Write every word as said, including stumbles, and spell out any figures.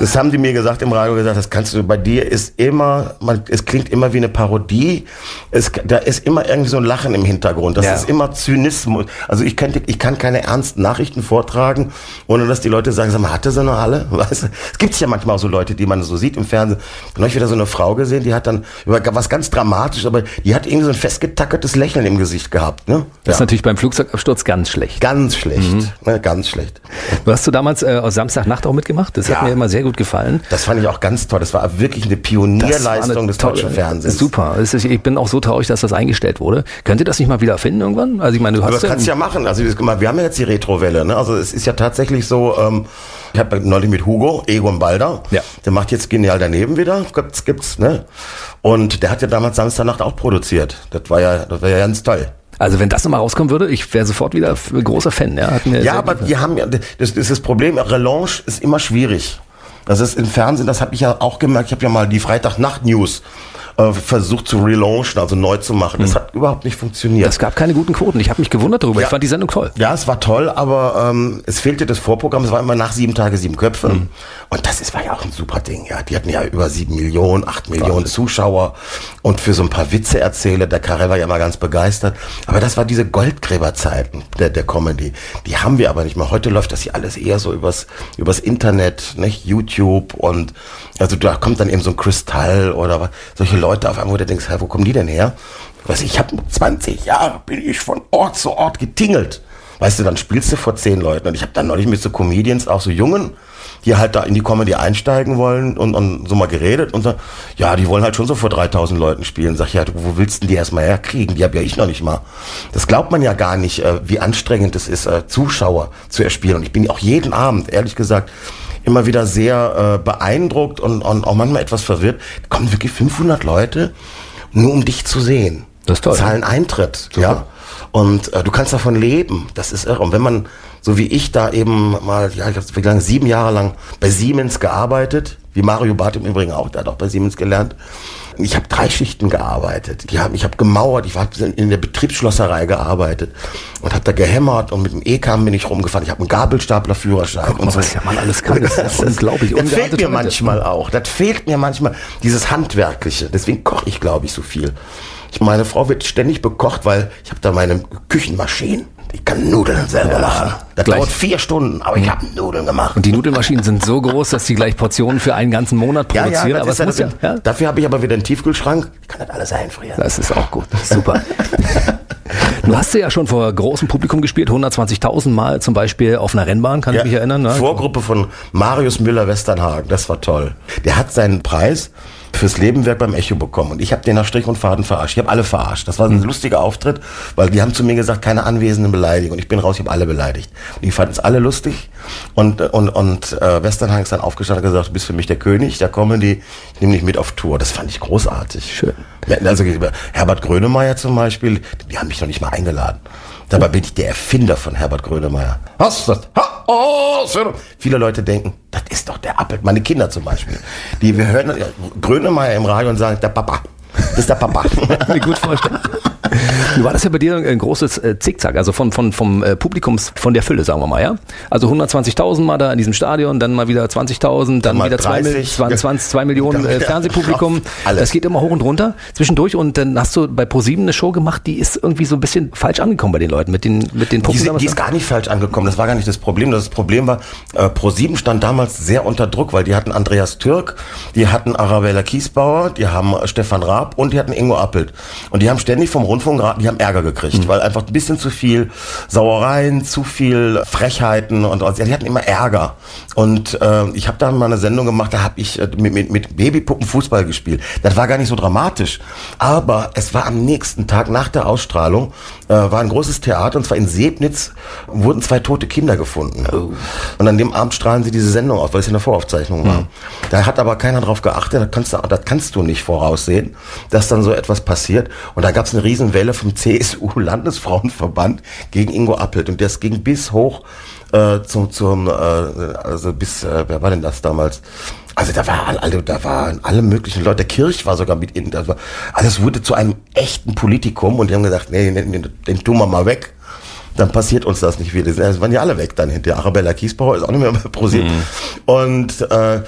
Das haben die mir gesagt im Radio, gesagt, das kannst du, bei dir ist immer, man, es klingt immer wie eine Parodie, es, da ist immer irgendwie so ein Lachen im Hintergrund, das ja. ist immer Zynismus. Also ich kann, ich kann keine ernsten Nachrichten vortragen, ohne dass die Leute sagen, sag mal, hatte sie noch alle? Weißt du? Es gibt ja manchmal auch so Leute, die man so sieht im Fernsehen. Ich habe neulich wieder so eine Frau gesehen, die hat dann über was ganz Dramatisch, aber die hat irgendwie so ein festgetackertes Lächeln im Gesicht gehabt. Ne? Das ist ja. natürlich beim Flugzeugabsturz ganz schlecht. Ganz schlecht, mhm. ne, ganz schlecht. Du hast du damals äh, aus Samstagnacht auch mitgemacht? Das ja. hat mir immer sehr gut gefallen. Das fand ich auch ganz toll. Das war wirklich eine Pionierleistung eine des tolle, deutschen Fernsehens. Super. Ist, ich bin auch so traurig, dass das eingestellt wurde. Könnt ihr das nicht mal wieder finden irgendwann? Also ich meine, du hast aber das ja kannst du ja machen. Also wir haben ja jetzt die Retrowelle. Ne? Also es ist ja tatsächlich so, ähm, ich habe neulich mit Hugo, Egon Balder, ja. der macht jetzt Genial daneben wieder, gibt's, gibt's, ne? Und der hat ja damals Samstagnacht auch produziert. Das war ja, das war ja ganz toll. Also wenn das nochmal rauskommen würde, ich wäre sofort wieder großer Fan. Ja, Hat mir ja aber die haben ja, das, das ist das Problem, Relaunch ist immer schwierig. Das ist im Fernsehen, das habe ich ja auch gemerkt, ich habe ja mal die Freitagnacht-News äh, versucht zu relaunchen, also neu zu machen. Das mhm. hat überhaupt nicht funktioniert. Es gab keine guten Quoten. Ich habe mich gewundert darüber. Ja. Ich fand die Sendung toll. Ja, es war toll, aber ähm, es fehlte das Vorprogramm. Es war immer nach sieben Tage, sieben Köpfe. Mhm. Und das ist, war ja auch ein super Ding. Ja, die hatten ja über sieben Millionen, acht Millionen Zuschauer. Und für so ein paar Witze erzähle, der Karel war ja immer ganz begeistert. Aber das war diese Goldgräberzeiten der, der Comedy. Die haben wir aber nicht mehr. Heute läuft das hier alles eher so übers, übers Internet, nicht? YouTube und also da kommt dann eben so ein Kristall oder was, solche Leute auf einmal, wo du denkst, hey, wo kommen die denn her? Weißt du, ich habe zwanzig Jahre, bin ich von Ort zu Ort getingelt. Weißt du, dann spielst du vor zehn Leuten. Und ich habe dann neulich mit so Comedians, auch so Jungen, die halt da in die Comedy einsteigen wollen und, und so mal geredet und so, ja, die wollen halt schon so vor dreitausend Leuten spielen. Sag ich, ja, wo willst du denn die erstmal herkriegen? Die hab ja ich noch nicht mal. Das glaubt man ja gar nicht, wie anstrengend es ist, Zuschauer zu erspielen. Und ich bin auch jeden Abend, ehrlich gesagt, immer wieder sehr äh, beeindruckt und, und auch manchmal etwas verwirrt. Da kommen wirklich fünfhundert Leute, nur um dich zu sehen. Das ist toll. Zahlen Eintritt, super. Ja. Und äh, du kannst davon leben. Das ist irre. Und wenn man, so wie ich da eben mal, ja, ich habe wie lange, sieben Jahre lang bei Siemens gearbeitet, wie Mario Barth im Übrigen auch, der hat auch bei Siemens gelernt. Ich habe drei Schichten gearbeitet. Die haben, ich habe gemauert, ich habe in der Betriebsschlosserei gearbeitet und habe da gehämmert und mit dem E-Kam bin ich rumgefahren. Ich habe einen Gabelstapler-Führerschein. Guck mal, und so. Was ja man alles kann, das ist das unglaublich. Das fehlt mir manchmal auch. Das fehlt mir manchmal, dieses Handwerkliche. Deswegen koche ich, glaube ich, so viel. Ich, meine Frau wird ständig bekocht, weil ich habe da meine Küchenmaschinen. Ich kann Nudeln selber ja, machen. Das gleich. dauert vier Stunden, aber ich habe Nudeln gemacht. Und die Nudelmaschinen sind so groß, dass sie gleich Portionen für einen ganzen Monat produzieren. Ja, ja, aber es muss ja, ja. Dafür habe ich aber wieder einen Tiefkühlschrank. Ich kann das alles einfrieren. Das ist auch gut. Super. Du hast ja schon vor großem Publikum gespielt, hundertzwanzigtausend Mal zum Beispiel auf einer Rennbahn, kann ja, ich mich erinnern. Ne? Vorgruppe von Marius Müller-Westernhagen, das war toll. Der hat seinen Preis fürs Lebenwerk beim Echo bekommen und ich habe den nach Strich und Faden verarscht. Ich habe alle verarscht. Das war ein mhm. lustiger Auftritt, weil die haben zu mir gesagt, keine anwesenden beleidigen und ich bin raus, ich habe alle beleidigt. Und die fanden es alle lustig und und und äh, Westernhagen ist dann aufgestanden und gesagt, du bist für mich der König der Comedy, ich nehme dich mit auf Tour. Das fand ich großartig. Schön. Also Herbert Grönemeyer zum Beispiel, die haben mich noch nicht mal eingeladen. Dabei bin ich der Erfinder von Herbert Grönemeyer. Hast du das? Ha, oh, viele Leute denken, das ist doch der Appelt. Meine Kinder zum Beispiel. Die, wir hören Grönemeyer im Radio und sagen, der Papa. Das ist der Papa. Kann ich gut vorstellen. Du war das ja bei dir ein großes äh, Zickzack, also von, von, vom äh, Publikums, von der Fülle, sagen wir mal, ja? Also hundertzwanzigtausend Mal da in diesem Stadion, dann mal wieder zwanzigtausend, dann, dann wieder zwei Millionen äh, Fernsehpublikum. Das geht immer hoch und runter zwischendurch und dann hast du bei ProSieben eine Show gemacht, die ist irgendwie so ein bisschen falsch angekommen bei den Leuten, mit den, mit den Puppen. Die, die ist gar nicht falsch angekommen, das war gar nicht das Problem. Das Problem war, äh, ProSieben stand damals sehr unter Druck, weil die hatten Andreas Türk, die hatten Arabella Kiesbauer, die haben äh, Stefan Raab und die hatten Ingo Appelt. Und die haben ständig vom Rundfunk, die haben Ärger gekriegt, mhm. weil einfach ein bisschen zu viel Sauereien, zu viel Frechheiten und, und die hatten immer Ärger. Und äh, ich habe da mal eine Sendung gemacht, da habe ich äh, mit, mit, mit Babypuppen Fußball gespielt. Das war gar nicht so dramatisch, aber es war am nächsten Tag nach der Ausstrahlung, äh, war ein großes Theater und zwar in Sebnitz wurden zwei tote Kinder gefunden. Oh. Und an dem Abend strahlen sie diese Sendung aus, weil es in der Voraufzeichnung war. Mhm. Da hat aber keiner drauf geachtet, das kannst, du, das kannst du nicht voraussehen, dass dann so etwas passiert. Und da gab es eine Riesenwelle vom C S U-Landesfrauenverband gegen Ingo Appelt und das ging bis hoch äh, zum, zum äh, also bis, äh, wer war denn das damals? Also da waren alle, da waren alle möglichen Leute, der Kirch war sogar mit ihnen, das war, also es wurde zu einem echten Politikum und die haben gesagt, nee, den, den, den tun wir mal weg. Dann passiert uns das nicht wieder. Es waren ja alle weg dann hinterher. Arabella Kiesbauer ist auch nicht mehr bei ProSieben. Mhm. Und äh,